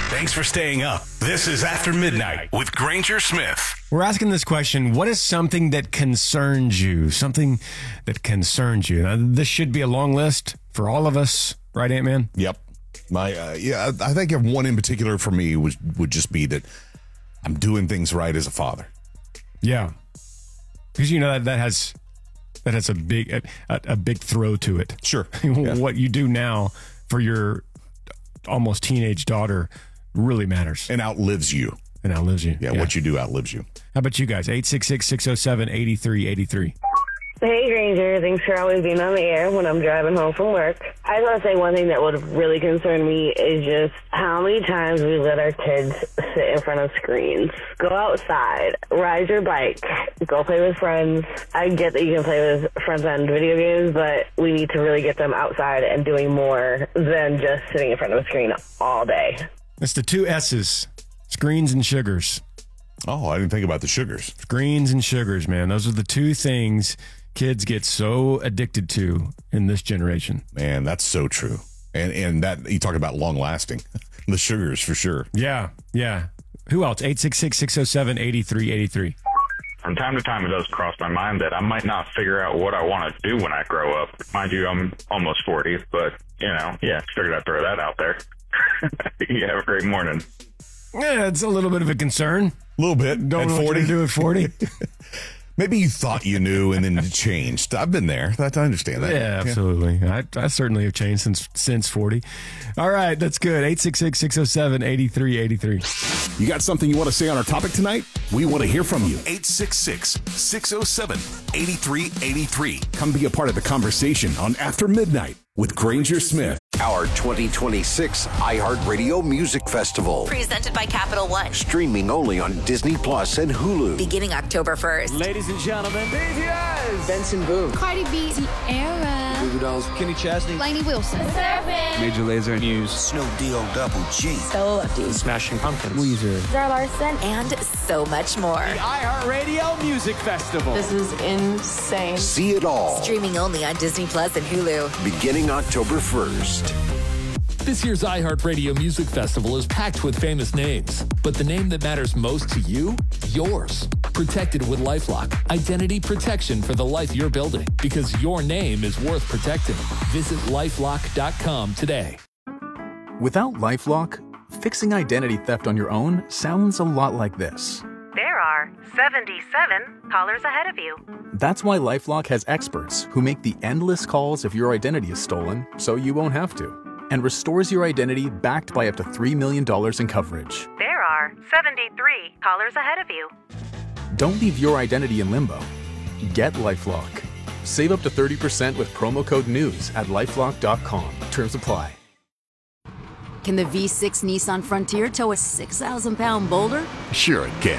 Thanks for staying up. This is After Midnight with Granger Smith. We're asking this question, what is something that concerns you? Something that concerns you. Now, this should be a long list for all of us, right, Ant-Man? Yep. I think if one in particular for me would just be that I'm doing things right as a father. Yeah. Because, that has a big throw to it. Sure. What you do now for your almost teenage daughter really matters. And outlives you. Yeah, what you do outlives you. How about you guys? 866-607-8383. Hey, Granger. Thanks for always being on the air when I'm driving home from work. I just want to say one thing that would really concern me is just how many times we let our kids sit in front of screens. Go outside, ride your bike, go play with friends. I get that you can play with friends on video games, but we need to really get them outside and doing more than just sitting in front of a screen all day. It's the two S's, screens and sugars. Oh, I didn't think about the sugars. Screens and sugars, man. Those are the two things kids get so addicted to in this generation. Man, that's so true. And that you talk about long lasting. The sugars for sure. Yeah. Who else? 866-607-8383. From time to time, it does cross my mind that I might not figure out what I want to do when I grow up. Mind you, I'm almost 40, but, figured I'd throw that out there. You have a great morning. Yeah, it's a little bit of a concern. A little bit. Don't at know 40. what to do at 40. Maybe you thought you knew and then it changed. I've been there. I understand that. Yeah, absolutely. I certainly have changed since 40. All right, that's good. 866-607-8383. You got something you want to say on our topic tonight? We want to hear from you. 866-607-8383. Come be a part of the conversation on After Midnight with Granger Smith. Our 2026 iHeartRadio Music Festival. Presented by Capital One. Streaming only on Disney Plus and Hulu. Beginning October 1st. Ladies and gentlemen, BTS, Benson Boone, Cardi B, Tierra, Goo Goo Dolls, Kenny Chesney, Lainey Wilson, Major Lazer, News, Snoop D-O-Double G, Stella Lefty, Smashing Pumpkins, Weezer, Zara Larson, And so much more. the iHeartRadio Music Festival. This is insane. See it all. Streaming only on Disney Plus and Hulu. Beginning October 1st. This year's iHeartRadio Music Festival is packed with famous names, but the name that matters most to you? Yours. Protected with LifeLock. Identity protection for the life you're building, because your name is worth protecting. Visit LifeLock.com today. Without LifeLock, fixing identity theft on your own sounds a lot like this. There are 77 callers ahead of you. That's why LifeLock has experts who make the endless calls if your identity is stolen so you won't have to, and restores your identity backed by up to $3 million in coverage. There are 73 callers ahead of you. Don't leave your identity in limbo. Get LifeLock. Save up to 30% with promo code NEWS at LifeLock.com. Terms apply. Can the V6 Nissan Frontier tow a 6,000-pound boulder? Sure it can.